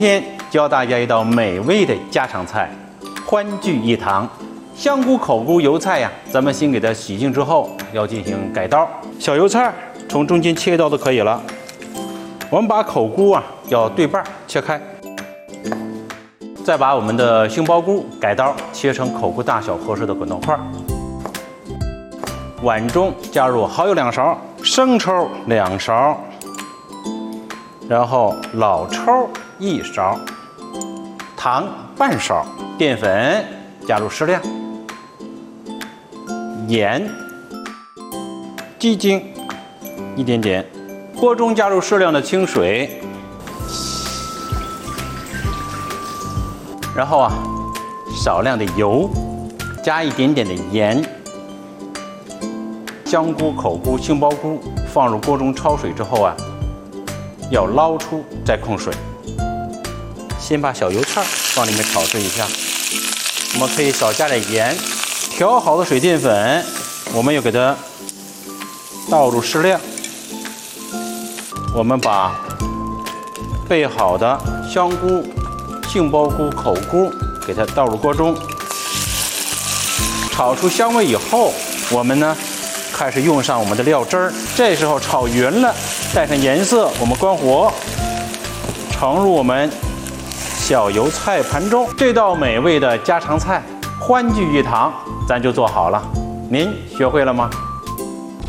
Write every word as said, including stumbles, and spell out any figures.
今天教大家一道美味的家常菜，欢聚一堂。香菇口菇油菜呀，咱们先给它洗净之后，要进行改刀。小油菜从中间切一刀就可以了。我们把口菇啊要对半切开，再把我们的杏鲍菇改刀切成口菇大小合适的滚动块。碗中加入蚝油两勺，生抽两勺，然后老抽一勺，糖半勺，淀粉加入适量，盐、鸡精一点点，锅中加入适量的清水，然后啊少量的油，加一点点的盐。香菇、口菇、杏鲍菇放入锅中焯水之后啊，要捞出再控水。先把小油菜往里面炒制一下，我们可以少加点盐。调好的水淀粉，我们又给它倒入适量。我们把备好的香菇、杏鲍菇、口菇给它倒入锅中，炒出香味以后，我们呢开始用上我们的料汁儿。这时候炒匀了，带上颜色，我们关火，盛入我们小油菜盘中。这道美味的家常菜欢聚一堂，咱就做好了。您学会了吗？